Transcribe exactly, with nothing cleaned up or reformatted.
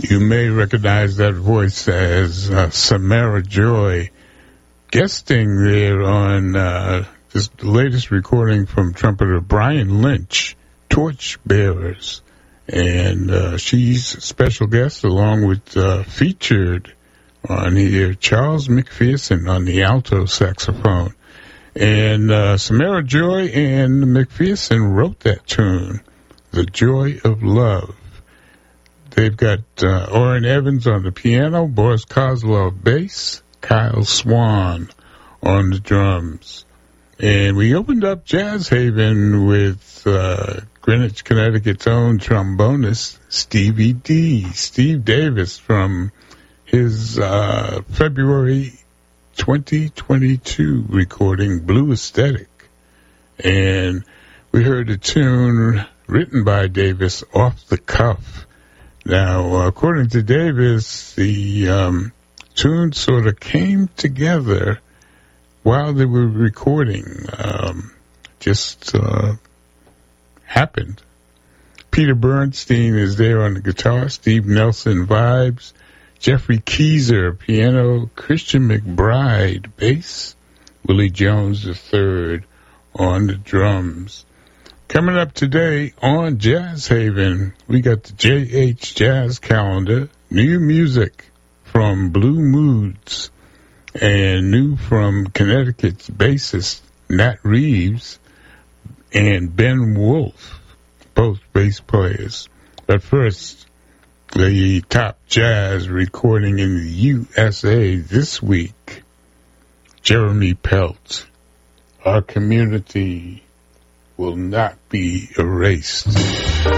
You may recognize that voice as uh, Samara Joy, guesting there on uh, this latest recording from trumpeter Brian Lynch, Torchbearers. And uh, she's a special guest along with uh, featured on here Charles McPherson on the alto saxophone. And uh, Samara Joy and McPherson wrote that tune, The Joy of Love. They've got uh, Orrin Evans on the piano, Boris Kozlov bass, Kyle Swan on the drums. And we opened up Jazz Haven with uh, Greenwich, Connecticut's own trombonist, Stevie D, Steve Davis, from his uh, February twenty twenty-two recording, Blue Aesthetic. And we heard a tune written by Davis, Off the Cuff. Now, according to Davis, the um, tune sort of came together while they were recording. Um, just uh, happened. Peter Bernstein is there on the guitar, Steve Nelson vibes, Jeffrey Keyser piano, Christian McBride bass, Willie Jones the third on the drums. Coming up today on Jazz Haven, we got the J H Jazz Calendar, new music from Blue Moods, and new from Connecticut's bassist Nat Reeves and Ben Wolf, both bass players. But first, the top jazz recording in the U S A this week, Jeremy Pelt, Our Community Will Not Be Erased.